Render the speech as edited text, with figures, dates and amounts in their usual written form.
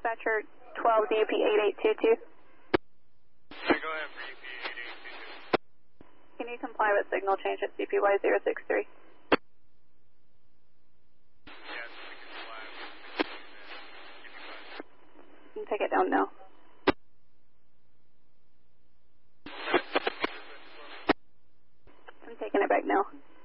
Dispatcher 12 DUP 8822. Yeah, go ahead for EP 8822. Can you comply with signal change at CPY 063? Yes, we can fly. You can take it down now. I'm taking it back now.